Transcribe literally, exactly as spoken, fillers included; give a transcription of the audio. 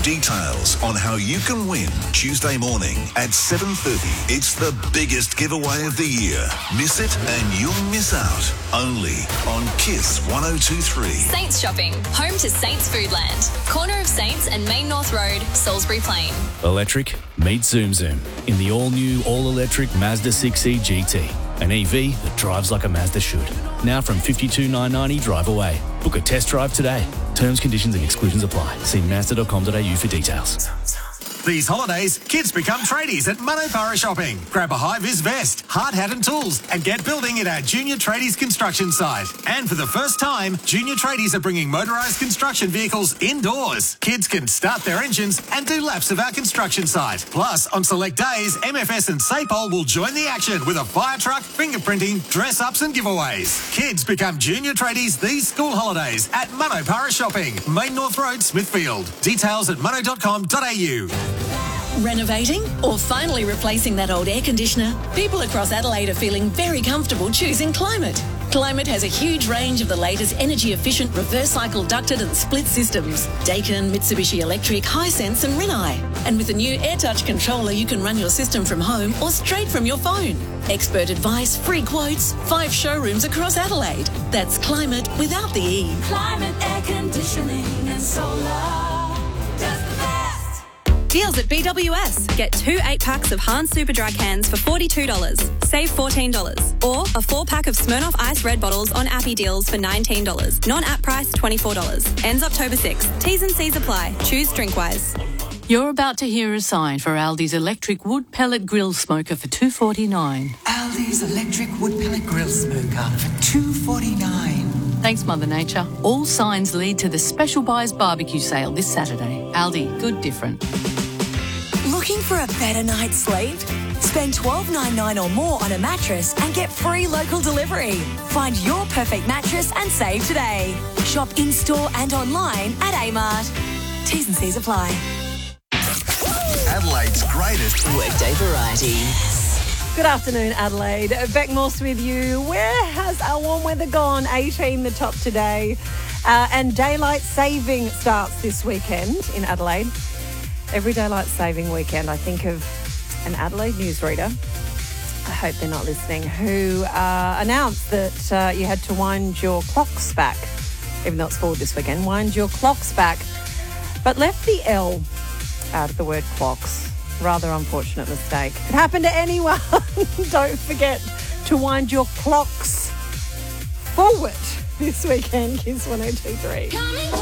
Details on how you can win Tuesday morning at seven thirty. It's the biggest giveaway of the year. Miss it and you'll miss out. Only on Kiss one oh two three. Saints Shopping, home to Saints Foodland. Corner of Saints and Main North Road, Salisbury Plain. Electric, meet Zoom Zoom in the all-new, all-electric Mazda six E G T. An E V that drives like a Mazda should. Now from fifty-two thousand nine hundred ninety drive away. Book a test drive today. Terms, conditions and exclusions apply. See mazda dot com dot a u for details. These holidays, kids become tradies at Manopara Shopping. Grab a high-vis vest, hard hat and tools and get building at our Junior Tradies construction site. And for the first time, Junior Tradies are bringing motorised construction vehicles indoors. Kids can start their engines and do laps of our construction site. Plus, on select days, M F S and Sapol will join the action with a fire truck, fingerprinting, dress-ups and giveaways. Kids become Junior Tradies these school holidays at Manopara Shopping, Main North Road, Smithfield. Details at mono dot com dot a u. Renovating or finally replacing that old air conditioner? People across Adelaide are feeling very comfortable choosing Climate. Climate has a huge range of the latest energy-efficient reverse cycle ducted and split systems. Daikin, Mitsubishi Electric, Hisense and Rinnai. And with the new AirTouch controller, you can run your system from home or straight from your phone. Expert advice, free quotes, five showrooms across Adelaide. That's Climate without the E. Climate air conditioning and solar. Deals at B W S. Get two eight-packs of Hans Super Dry cans for forty-two dollars. Save fourteen dollars. Or a four-pack of Smirnoff Ice Red bottles on Appy Deals for nineteen dollars. Non-app price twenty-four dollars. Ends October sixth. T's and C's apply. Choose Drinkwise. You're about to hear a sign for Aldi's electric wood pellet grill smoker for two dollars forty-nine. Aldi's electric wood pellet grill smoker for two dollars forty-nine. Thanks, Mother Nature. All signs lead to the Special Buys barbecue sale this Saturday. Aldi, good different. Looking for a better night's sleep? Spend twelve dollars ninety-nine or more on a mattress and get free local delivery. Find your perfect mattress and save today. Shop in-store and online at Amart. T's and C's apply. Adelaide's greatest workday variety. Good afternoon, Adelaide. Beck Morse with you. Where has our warm weather gone? eighteen the top today. Uh, and daylight saving starts this weekend in Adelaide. Every daylight saving weekend, I think of an Adelaide newsreader, I hope they're not listening, who uh, announced that uh, you had to wind your clocks back, even though it's forward this weekend, wind your clocks back, but left the L out of the word clocks. Rather unfortunate mistake. Could happen to anyone. Don't forget to wind your clocks forward this weekend. Kiss one oh two three.